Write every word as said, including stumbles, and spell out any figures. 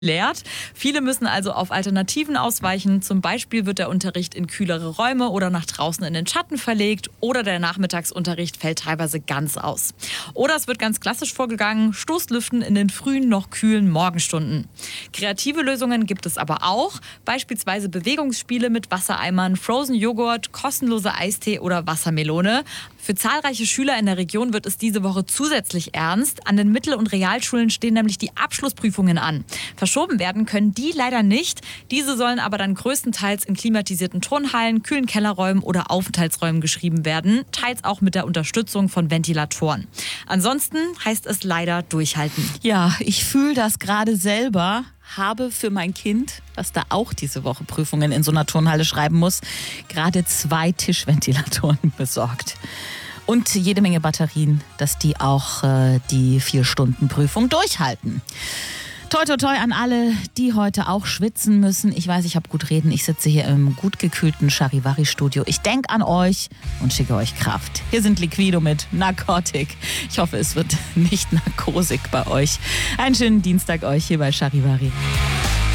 lehrt. Viele müssen also auf Alternativen ausweichen. Zum Beispiel wird der Unterricht in kühlere Räume oder nach draußen in den Schatten verlegt oder der Nachmittagsunterricht fällt teilweise ganz aus. Oder es wird ganz klassisch vorgegangen, Stoßlüften in den frühen, noch kühlen Morgenstunden. Kreative Lösungen gibt es aber auch, beispielsweise Bewegungsspiele mit Wassereimern, Frozen Joghurt, kostenlose Eistee oder Wassermelone. Für zahlreiche Schüler in der Region wird es diese Woche zusätzlich ernst. An den Mittel- und Realschulen stehen nämlich die Abschlussprüfungen an. Verschoben werden können die leider nicht. Diese sollen aber dann größtenteils in klimatisierten Turnhallen, kühlen Kellerräumen oder Aufenthaltsräumen geschrieben werden, teils auch mit der Unterstützung von Ventilatoren. Ansonsten heißt es leider durchhalten. Ja, ich fühle das gerade selber. Habe für mein Kind, was da auch diese Woche Prüfungen in so einer Turnhalle schreiben muss, gerade zwei Tischventilatoren besorgt. Und jede Menge Batterien, dass die auch äh, die Vier-Stunden-Prüfung durchhalten. Toi, toi, toi an alle, die heute auch schwitzen müssen. Ich weiß, ich habe gut reden. Ich sitze hier im gut gekühlten Charivari-Studio. Ich denke an euch und schicke euch Kraft. Hier sind Liquido mit Narcotic. Ich hoffe, es wird nicht narkosig bei euch. Einen schönen Dienstag euch hier bei Charivari.